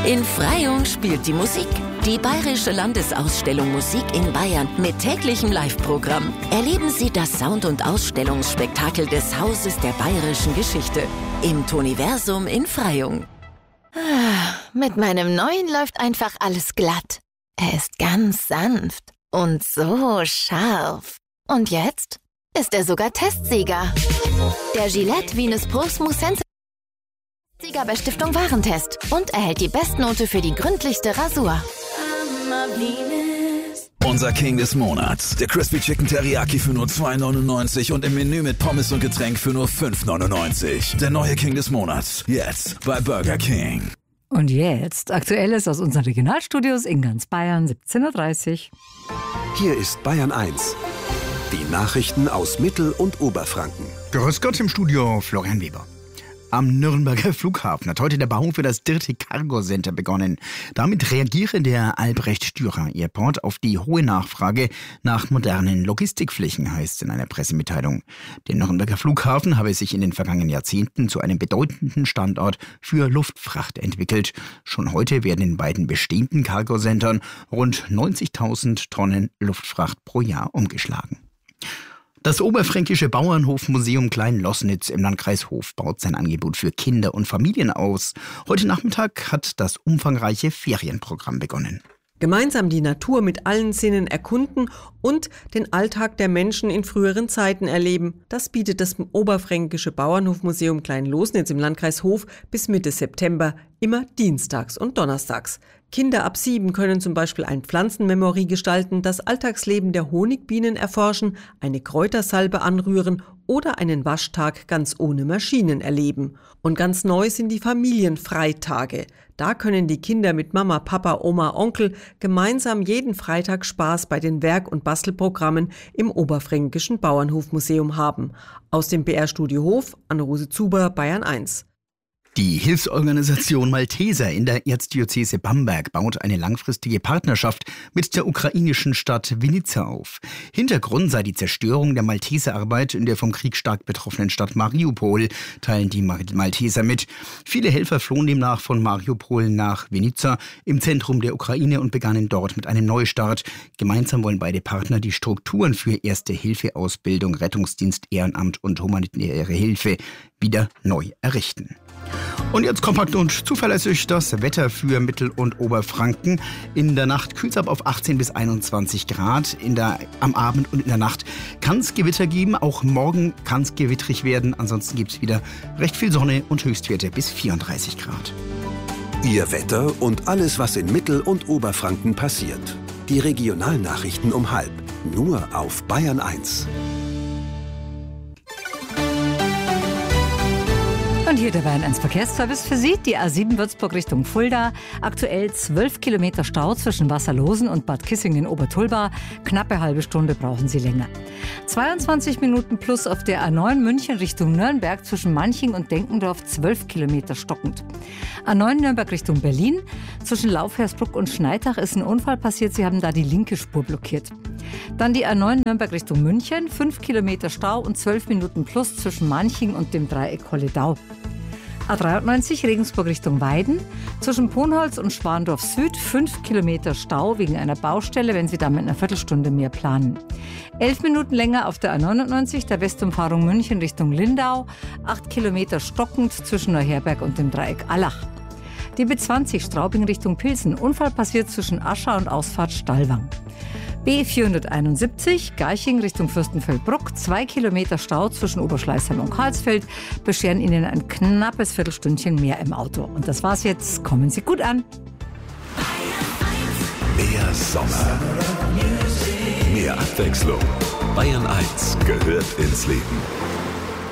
In Freyung spielt die Musik. Die Bayerische Landesausstellung Musik in Bayern mit täglichem Live-Programm. Erleben Sie das Sound- und Ausstellungsspektakel des Hauses der bayerischen Geschichte im Toniversum in Freyung. Mit meinem neuen läuft einfach alles glatt. Er ist ganz sanft und so scharf. Und jetzt ist er sogar Testsieger. Der Gillette Venus Pro Smooth Sensitive Sieger bei Stiftung Warentest und erhält die Bestnote für die gründlichste Rasur. Unser King des Monats. Der Crispy Chicken Teriyaki für nur 2,99 und im Menü mit Pommes und Getränk für nur 5,99. Der neue King des Monats. Jetzt bei Burger King. Und jetzt Aktuelles aus unseren Regionalstudios in ganz Bayern, 17:30 Uhr. Hier ist Bayern 1. Die Nachrichten aus Mittel- und Oberfranken. Grüß Gott im Studio, Florian Weber. Am Nürnberger Flughafen hat heute der Bau für das dritte Cargo Center begonnen. Damit reagiere der Albrecht-Dürer Airport auf die hohe Nachfrage nach modernen Logistikflächen, heißt es in einer Pressemitteilung. Der Nürnberger Flughafen habe sich in den vergangenen Jahrzehnten zu einem bedeutenden Standort für Luftfracht entwickelt. Schon heute werden in beiden bestehenden Cargo Centern rund 90.000 Tonnen Luftfracht pro Jahr umgeschlagen. Das Oberfränkische Bauernhofmuseum Klein-Loßnitz im Landkreis Hof baut sein Angebot für Kinder und Familien aus. Heute Nachmittag hat das umfangreiche Ferienprogramm begonnen. Gemeinsam die Natur mit allen Sinnen erkunden und den Alltag der Menschen in früheren Zeiten erleben. Das bietet das Oberfränkische Bauernhofmuseum Klein-Loßnitz im Landkreis Hof bis Mitte September, immer dienstags und donnerstags. Kinder ab 7 können zum Beispiel ein Pflanzenmemory gestalten, das Alltagsleben der Honigbienen erforschen, eine Kräutersalbe anrühren oder einen Waschtag ganz ohne Maschinen erleben. Und ganz neu sind die Familienfreitage. Da können die Kinder mit Mama, Papa, Oma, Onkel gemeinsam jeden Freitag Spaß bei den Werk- und Bastelprogrammen im Oberfränkischen Bauernhofmuseum haben. Aus dem BR-Studio Hof, Anne-Rose Zuber, Bayern 1. Die Hilfsorganisation Malteser in der Erzdiözese Bamberg baut eine langfristige Partnerschaft mit der ukrainischen Stadt Vinica auf. Hintergrund sei die Zerstörung der Malteserarbeit in der vom Krieg stark betroffenen Stadt Mariupol, teilen die Malteser mit. Viele Helfer flohen demnach von Mariupol nach Vinica im Zentrum der Ukraine und begannen dort mit einem Neustart. Gemeinsam wollen beide Partner die Strukturen für Erste-Hilfe-Ausbildung, Rettungsdienst, Ehrenamt und humanitäre Hilfe wieder neu errichten. Und jetzt kompakt und zuverlässig das Wetter für Mittel- und Oberfranken. In der Nacht kühlt es ab auf 18 bis 21 Grad. Am Abend und in der Nacht kann es Gewitter geben. Auch morgen kann es gewittrig werden. Ansonsten gibt es wieder recht viel Sonne und Höchstwerte bis 34 Grad. Ihr Wetter und alles, was in Mittel- und Oberfranken passiert. Die Regionalnachrichten um 12:30. Nur auf Bayern 1. Und hier der Bayern 1 Verkehrsservice für Sie. Die A7 Würzburg Richtung Fulda. Aktuell 12 Kilometer Stau zwischen Wasserlosen und Bad Kissingen-Obertulba. Knappe halbe Stunde brauchen Sie länger. 22 Minuten plus auf der A9 München Richtung Nürnberg zwischen Manching und Denkendorf 12 Kilometer stockend. A9 Nürnberg Richtung Berlin. Zwischen Laufhersbruck und Schneitach ist ein Unfall passiert. Sie haben da die linke Spur blockiert. Dann die A9 Nürnberg Richtung München. 5 Kilometer Stau und 12 Minuten plus zwischen Manching und dem Dreieck Holledau. A93 Regensburg Richtung Weiden. Zwischen Ponholz und Schwandorf Süd 5 Kilometer Stau wegen einer Baustelle, wenn Sie da mit einer Viertelstunde mehr planen. 11 Minuten länger auf der A99, der Westumfahrung München Richtung Lindau. 8 Kilometer stockend zwischen Neuherberg und dem Dreieck Allach. Die B20 Straubing Richtung Pilsen. Unfall passiert zwischen Ascha und Ausfahrt Stallwang. B471 Garching Richtung Fürstenfeldbruck. 2 Kilometer Stau zwischen Oberschleißheim und Karlsfeld bescheren Ihnen ein knappes Viertelstündchen mehr im Auto. Und das war's jetzt. Kommen Sie gut an. Mehr Sommer. Mehr Abwechslung. Bayern 1 gehört ins Leben.